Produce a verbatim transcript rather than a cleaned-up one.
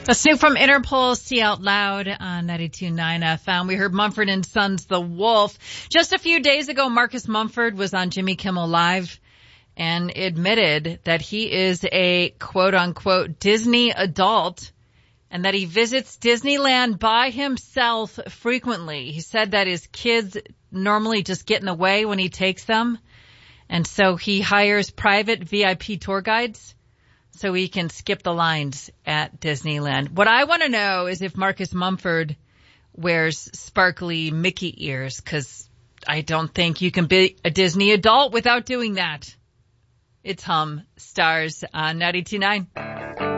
That's new from Interpol, See Out Loud on ninety-two point nine F M. We heard Mumford and Sons, The Wolf. Just a few days ago, Marcus Mumford was on Jimmy Kimmel Live and admitted that he is a quote-unquote Disney adult and that he visits Disneyland by himself frequently. He said that his kids normally just get in the way when he takes them, and so he hires private V I P tour guides so he can skip the lines at Disneyland. What I want to know is if Marcus Mumford wears sparkly Mickey ears, because I don't think you can be a Disney adult without doing that. It's Hum, Stars on ninety-two point nine.